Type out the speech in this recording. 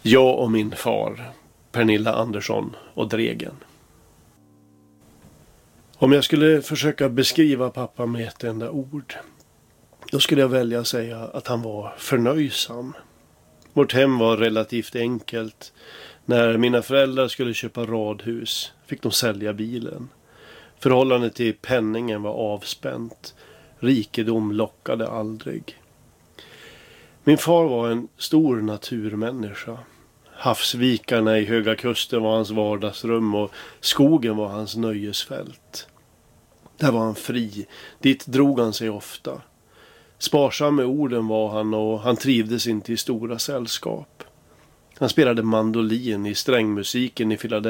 Jag och min far, Pernilla Andersson och Dregen. Om jag skulle försöka beskriva pappa med ett enda ord, då skulle jag välja att säga att han var förnöjsam. Vårt hem var relativt enkelt. När mina föräldrar skulle köpa radhus fick de sälja bilen. Förhållandet till penningen var avspänt. Rikedom lockade aldrig. Min far var en stor naturmänniska. Havsvikarna i Höga Kusten var hans vardagsrum och skogen var hans nöjesfält. Där var han fri. Dit drog han sig ofta. Sparsam med orden var han och han trivdes inte i stora sällskap. Han spelade mandolin i strängmusiken i Philadelphia.